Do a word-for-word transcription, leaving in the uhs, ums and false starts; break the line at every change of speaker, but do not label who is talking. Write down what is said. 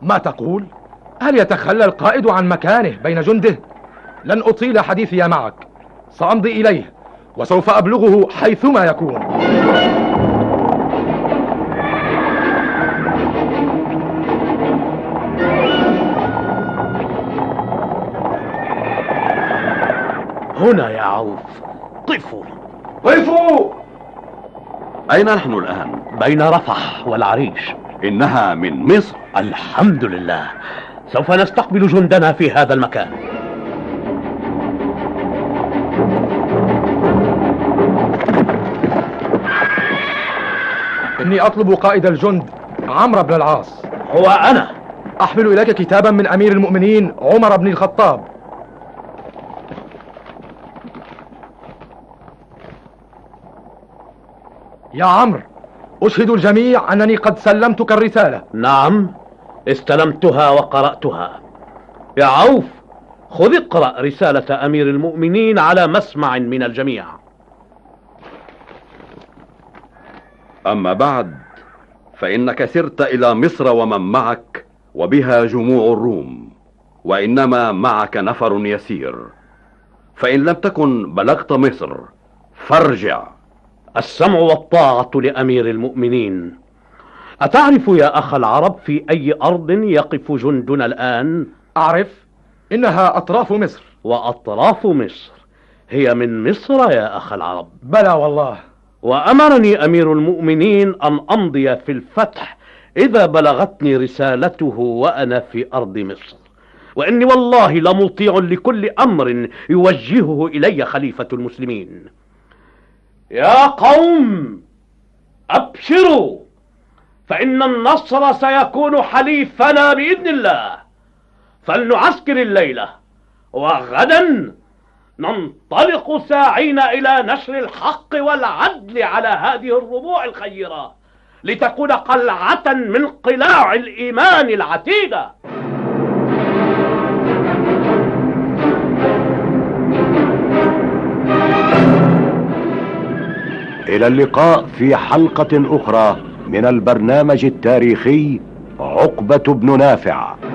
ما تقول؟ هل يتخلى القائد عن مكانه بين جنده؟ لن أطيل حديثي معك، سأمضي إليه وسوف أبلغه حيثما يكون.
هنا يا عوف. قفوا
قفوا!
أين نحن الآن؟
بين رفح والعريش.
إنها من مصر.
الحمد لله. سوف نستقبل جندنا في هذا المكان.
إني أطلب قائد الجند عمرو بن العاص.
هو أنا.
أحمل إليك كتابا من أمير المؤمنين عمر بن الخطاب. يا عمرو، أشهد الجميع أنني قد سلمتك الرسالة.
نعم، استلمتها وقرأتها. يا عوف، خذ اقرأ رسالة أمير المؤمنين على مسمع من الجميع.
أما بعد فإنك سرت إلى مصر ومن معك، وبها جموع الروم، وإنما معك نفر يسير، فإن لم تكن بلغت مصر فارجع.
السمع والطاعة لأمير المؤمنين. أتعرف يا أخ العرب في أي أرض يقف جندنا الآن؟
أعرف، إنها أطراف مصر.
وأطراف مصر هي من مصر يا أخ العرب؟
بلى والله.
وأمرني أمير المؤمنين أن أمضي في الفتح إذا بلغتني رسالته وأنا في أرض مصر، وإني والله لمطيع لكل أمر يوجهه إلي خليفة المسلمين. يا قوم، أبشروا، فإن النصر سيكون حليفنا بإذن الله. فلنعسكر الليلة، وغدا ننطلق ساعين إلى نشر الحق والعدل على هذه الربوع الخيرة، لتكون قلعة من قلاع الإيمان العتيدة.
إلى اللقاء في حلقة أخرى من البرنامج التاريخي عقبة بن نافع.